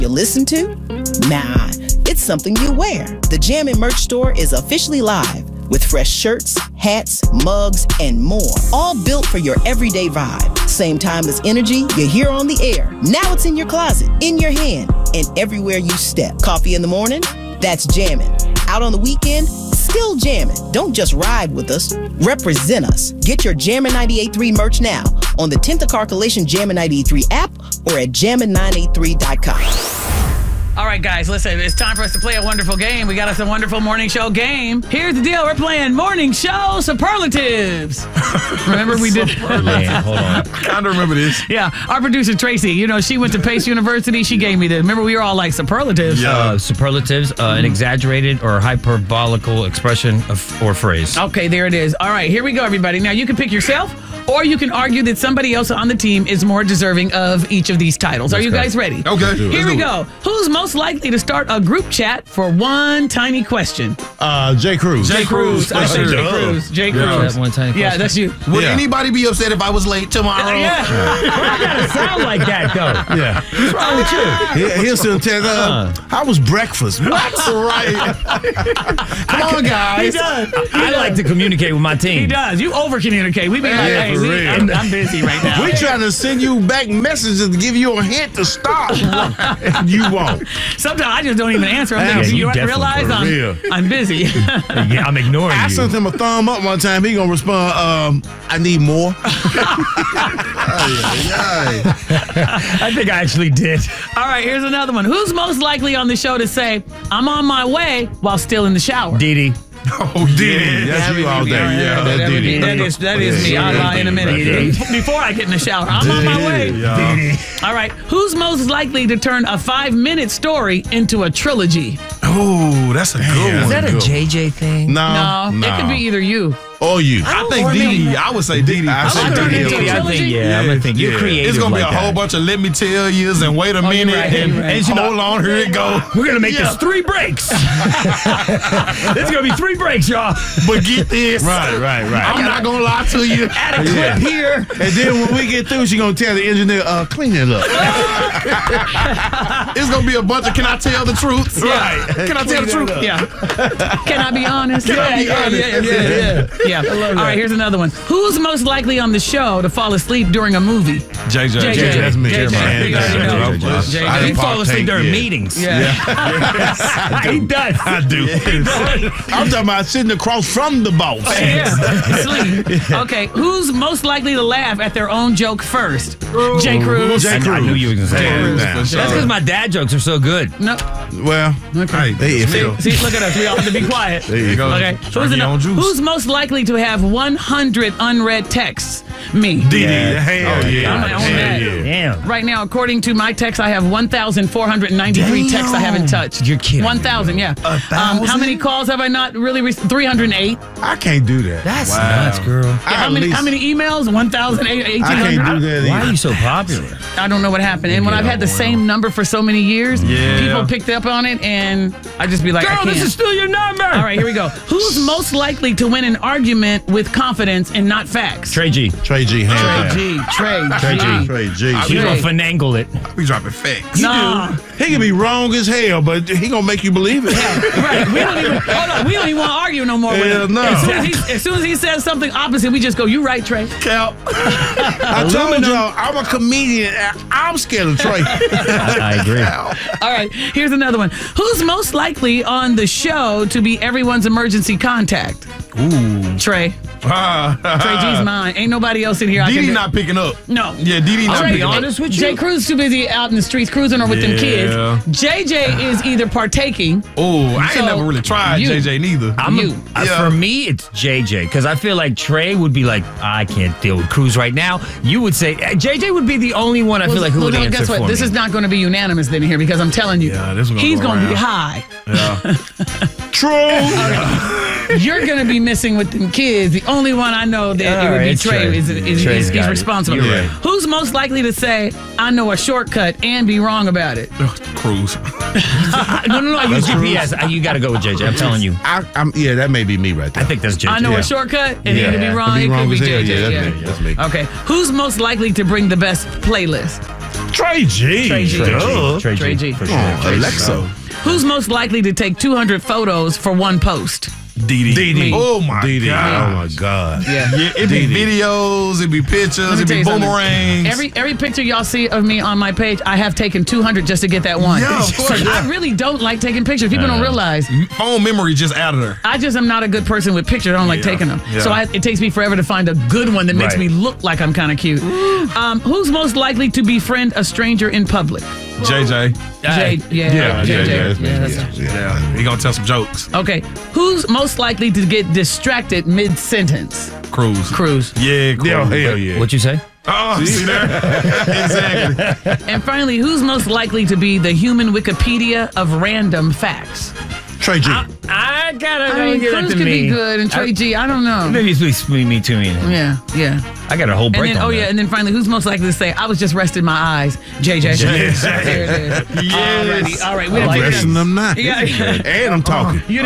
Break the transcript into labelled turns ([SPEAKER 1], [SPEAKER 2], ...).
[SPEAKER 1] You listen to? Nah, it's something you wear. The Jammin' merch store is officially live with fresh shirts, hats, mugs, and more. All built for your everyday vibe. Same time as energy you hear on the air. Now it's in your closet, in your hand, and everywhere you step. Coffee in the morning? That's Jammin'. Out on the weekend? Still jammin'. Don't just ride with us, represent us. Get your Jammin' 98.3 merch now on the 10th Car Collision Jammin' 98.3 app or at jammin983.com.
[SPEAKER 2] All right, guys, listen, it's time for us to play a wonderful game. We got us a wonderful morning show game. Here's the deal. We're playing morning show superlatives. Remember we did?
[SPEAKER 3] Man, hold on. I kind of remember this.
[SPEAKER 2] Yeah, our producer, Tracy, you know, she went to Pace University. She gave me this. Remember, we were all like superlatives?
[SPEAKER 3] Yeah.
[SPEAKER 4] Superlatives, an exaggerated or hyperbolical expression or phrase.
[SPEAKER 2] Okay, there it is. All right, here we go, everybody. Now, you can pick yourself, or you can argue that somebody else on the team is more deserving of each of these titles. Are you guys ready?
[SPEAKER 3] Okay.
[SPEAKER 2] Here we go. Who's most likely to start a group chat for one tiny question?
[SPEAKER 5] Jay Cruz.
[SPEAKER 2] Jay Cruz. I say Jay Cruz. Jay Cruz.
[SPEAKER 4] That one tiny
[SPEAKER 2] Yeah,
[SPEAKER 4] question.
[SPEAKER 2] that's you.
[SPEAKER 3] Would anybody be upset if I was late tomorrow?
[SPEAKER 2] Yeah.
[SPEAKER 4] Why you gotta sound like that, though?
[SPEAKER 5] Yeah.
[SPEAKER 4] What's wrong with you?
[SPEAKER 5] He'll still tell how was breakfast? What?
[SPEAKER 3] Right. Come on,
[SPEAKER 2] He
[SPEAKER 3] guys.
[SPEAKER 2] does.
[SPEAKER 4] I like to communicate with my team.
[SPEAKER 2] He does. You over-communicate. We be like,
[SPEAKER 5] Yeah,
[SPEAKER 2] hey,
[SPEAKER 5] for real.
[SPEAKER 2] I'm busy right now.
[SPEAKER 5] We trying to send you back messages to give you a hint to stop. You won't.
[SPEAKER 2] Sometimes I just don't even answer. I'm
[SPEAKER 5] Yeah,
[SPEAKER 2] thinking, do
[SPEAKER 4] you
[SPEAKER 2] you
[SPEAKER 4] definitely,
[SPEAKER 2] realize
[SPEAKER 5] for real.
[SPEAKER 2] I'm busy?
[SPEAKER 4] Yeah, I'm ignoring
[SPEAKER 5] I
[SPEAKER 4] you.
[SPEAKER 5] sent him a thumb up one time. He gonna respond, I need more.
[SPEAKER 4] I think I actually did.
[SPEAKER 2] All right, here's another one. Who's most likely on the show to say, I'm on my way while still in the shower?
[SPEAKER 4] Didi.
[SPEAKER 3] Oh, did
[SPEAKER 5] That's you all day. Yeah, that's Didi.
[SPEAKER 2] That is me. I'll lie in a minute. Before I get in the shower, I'm on my way. All right, who's most likely to turn a 5-minute story into a trilogy?
[SPEAKER 3] Oh, that's a good one.
[SPEAKER 4] Is that a JJ thing?
[SPEAKER 2] No, it could be either you.
[SPEAKER 5] Or you.
[SPEAKER 3] I think Didi. I would say Didi.
[SPEAKER 5] I say
[SPEAKER 2] turn it
[SPEAKER 5] Didi.
[SPEAKER 2] into a
[SPEAKER 4] I
[SPEAKER 2] trilogy?
[SPEAKER 4] think, I'm gonna think you're creative.
[SPEAKER 3] It's gonna be
[SPEAKER 4] like
[SPEAKER 3] a whole bunch of let me tell yous and wait a minute
[SPEAKER 2] right,
[SPEAKER 3] and,
[SPEAKER 2] you're right.
[SPEAKER 3] and hold on, here it go.
[SPEAKER 4] We're gonna make this 3 breaks. This is gonna be 3 breaks, y'all.
[SPEAKER 3] But get this.
[SPEAKER 5] Right.
[SPEAKER 3] I'm not gonna lie to you.
[SPEAKER 4] Add a clip here.
[SPEAKER 5] And then when we get through, she gonna tell the engineer, clean it up.
[SPEAKER 3] It's gonna be a bunch of can I tell the truth?
[SPEAKER 2] Yeah.
[SPEAKER 3] Can I tell the truth?
[SPEAKER 2] Yeah. Can I be honest?
[SPEAKER 3] Can I be honest?
[SPEAKER 2] Yeah. All right, here's another one. Who's most likely on the show to fall asleep during a movie?
[SPEAKER 3] JJ.
[SPEAKER 5] That's me.
[SPEAKER 2] JJ.
[SPEAKER 5] Man,
[SPEAKER 2] You already know. JJ.
[SPEAKER 5] I
[SPEAKER 4] He fall asleep during
[SPEAKER 5] yeah.
[SPEAKER 4] meetings.
[SPEAKER 2] Yeah.
[SPEAKER 4] He does.
[SPEAKER 5] I do. I'm talking about sitting across from the boss.
[SPEAKER 2] Yeah. Sleep. Okay, who's most likely to laugh at their own joke first? Jay Cruz.
[SPEAKER 5] Jay
[SPEAKER 4] I knew you were gonna say
[SPEAKER 5] Cruz,
[SPEAKER 4] that.
[SPEAKER 5] for sure.
[SPEAKER 4] That's because my dad jokes are so good.
[SPEAKER 2] No.
[SPEAKER 5] Well,
[SPEAKER 3] Hey,
[SPEAKER 5] they feel.
[SPEAKER 2] See, look at us. We all have to be quiet.
[SPEAKER 5] There you go.
[SPEAKER 2] Okay.
[SPEAKER 3] Drink your own juice.
[SPEAKER 2] Who's most likely to have 100 unread texts? Me.
[SPEAKER 3] Didi.
[SPEAKER 5] Yeah.
[SPEAKER 3] Hell yeah.
[SPEAKER 2] I'm on that.
[SPEAKER 4] Damn.
[SPEAKER 2] Right now, according to my text, I have 1,493 texts I haven't touched.
[SPEAKER 4] You're kidding me,
[SPEAKER 2] 1,000, yeah.
[SPEAKER 3] 1,000?
[SPEAKER 2] How many calls have I not really received? 308.
[SPEAKER 5] I can't do that.
[SPEAKER 4] That's nuts, girl.
[SPEAKER 2] How many emails? 1,800.
[SPEAKER 5] I can't do that
[SPEAKER 4] Why are
[SPEAKER 5] either.
[SPEAKER 4] you so popular?
[SPEAKER 2] I don't know what happened. And when I've had the same number for so many years, people picked up on it, and I just be like, I
[SPEAKER 4] Girl,
[SPEAKER 2] can't.
[SPEAKER 4] this is still your number.
[SPEAKER 2] All right, here we go. Who's most likely to win an argument with confidence and not facts?
[SPEAKER 4] Trey G.
[SPEAKER 5] Trey G.
[SPEAKER 2] Trey
[SPEAKER 5] Hand
[SPEAKER 2] G. Trey G.
[SPEAKER 5] Trey G.
[SPEAKER 4] He's gonna finagle it.
[SPEAKER 3] We dropping facts.
[SPEAKER 2] Nah.
[SPEAKER 5] He can be wrong as hell, but he gonna make you believe it.
[SPEAKER 2] Right. We don't even want to argue no more with
[SPEAKER 5] Hell
[SPEAKER 2] him.
[SPEAKER 5] no.
[SPEAKER 2] As soon as he says something opposite, we just go, you right, Trey.
[SPEAKER 3] Cap.
[SPEAKER 5] I told y'all, I'm a comedian. I'm scared of Trey.
[SPEAKER 4] I agree.
[SPEAKER 2] All right, here's another one. Who's most likely on the show to be everyone's emergency contact?
[SPEAKER 3] Ooh.
[SPEAKER 2] Trey. Trey G's mine. Ain't nobody else in here.
[SPEAKER 3] Didi not picking up.
[SPEAKER 2] No.
[SPEAKER 3] Yeah, Didi not
[SPEAKER 2] Trey,
[SPEAKER 3] picking up.
[SPEAKER 4] honest with you.
[SPEAKER 2] Jay Cruz too busy out in the streets cruising or with them kids. JJ is either partaking.
[SPEAKER 3] Oh, I
[SPEAKER 2] So,
[SPEAKER 3] ain't never really tried
[SPEAKER 2] you.
[SPEAKER 3] JJ neither.
[SPEAKER 4] For me, it's JJ because I feel like Trey would be like, I can't deal with Cruz right now. You would say JJ would be the only one I feel like who would answer
[SPEAKER 2] guess what?
[SPEAKER 4] for
[SPEAKER 2] This
[SPEAKER 4] me.
[SPEAKER 2] is not going to be unanimous then here because I'm telling you,
[SPEAKER 3] Yeah, this is gonna
[SPEAKER 2] he's
[SPEAKER 3] go
[SPEAKER 2] going to be
[SPEAKER 3] around.
[SPEAKER 2] high.
[SPEAKER 3] Yeah.
[SPEAKER 5] True.
[SPEAKER 2] You're going to be missing with them kids. The only one I know that it would be
[SPEAKER 4] it's
[SPEAKER 2] Trey.
[SPEAKER 4] Trey.
[SPEAKER 2] Is
[SPEAKER 4] Trey's
[SPEAKER 2] he's
[SPEAKER 4] got it.
[SPEAKER 2] responsible.
[SPEAKER 4] You're right.
[SPEAKER 2] Who's most likely to say, I know a shortcut and be wrong about it?
[SPEAKER 3] Cruz.
[SPEAKER 4] No, I use GPS. You got to go with JJ. I'm telling you.
[SPEAKER 5] Yeah, that may be me right there.
[SPEAKER 4] I think that's JJ.
[SPEAKER 2] I know a shortcut and he could be wrong.
[SPEAKER 5] Could be
[SPEAKER 2] It
[SPEAKER 5] wrong
[SPEAKER 2] could be
[SPEAKER 5] as hell.
[SPEAKER 2] JJ.
[SPEAKER 5] Yeah, that's me.
[SPEAKER 2] Okay. Who's most likely to bring the best playlist?
[SPEAKER 5] Trey G.
[SPEAKER 2] Trey G. Trey G.
[SPEAKER 4] For sure.
[SPEAKER 5] Alexa.
[SPEAKER 2] Who's most likely to take 200 photos for one post?
[SPEAKER 3] Didi.
[SPEAKER 2] Me.
[SPEAKER 3] Oh my
[SPEAKER 5] Didi.
[SPEAKER 3] God.
[SPEAKER 5] Oh my God.
[SPEAKER 2] Yeah.
[SPEAKER 3] Yeah, it be videos, it be pictures,
[SPEAKER 2] Let me
[SPEAKER 3] it
[SPEAKER 2] tell
[SPEAKER 3] be
[SPEAKER 2] you something.
[SPEAKER 3] boomerangs.
[SPEAKER 2] Every picture y'all see of me on my page, I have taken 200 just to get that one.
[SPEAKER 3] Yeah, of course.
[SPEAKER 2] I really don't like taking pictures. People don't realize.
[SPEAKER 3] Phone memory just out of there.
[SPEAKER 2] I just am not a good person with pictures. I don't like
[SPEAKER 3] Yeah,
[SPEAKER 2] taking them.
[SPEAKER 3] yeah.
[SPEAKER 2] So it takes me forever to find a good one that makes
[SPEAKER 4] Right.
[SPEAKER 2] me look like I'm kind of cute. Who's most likely to befriend a stranger in public?
[SPEAKER 3] JJ.
[SPEAKER 2] JJ.
[SPEAKER 5] Yeah,
[SPEAKER 2] JJ.
[SPEAKER 5] that's me.
[SPEAKER 3] Yeah, he gonna tell some jokes.
[SPEAKER 2] Okay. Who's most likely to get distracted mid-sentence?
[SPEAKER 3] Cruz.
[SPEAKER 2] Cruz.
[SPEAKER 3] Yeah, Cruz.
[SPEAKER 5] Yeah, hell yeah.
[SPEAKER 4] What'd you say?
[SPEAKER 3] Oh, see there? Exactly.
[SPEAKER 2] And finally, who's most likely to be the human Wikipedia of random facts?
[SPEAKER 5] Trey G.
[SPEAKER 4] I gotta
[SPEAKER 2] I mean,
[SPEAKER 4] give it
[SPEAKER 2] Cruz
[SPEAKER 4] to
[SPEAKER 2] could
[SPEAKER 4] me.
[SPEAKER 2] be good, and Trey G, I don't know.
[SPEAKER 4] Maybe it's me too.
[SPEAKER 2] Yeah.
[SPEAKER 4] I got a whole
[SPEAKER 2] And
[SPEAKER 4] break
[SPEAKER 2] then,
[SPEAKER 4] on that.
[SPEAKER 2] and then finally, who's most likely to say, I was just resting my eyes? JJ. There it is.
[SPEAKER 3] Yes.
[SPEAKER 2] All right, we done
[SPEAKER 5] I'm
[SPEAKER 2] taken
[SPEAKER 5] resting them now.
[SPEAKER 2] Yeah.
[SPEAKER 5] And I'm talking.
[SPEAKER 2] You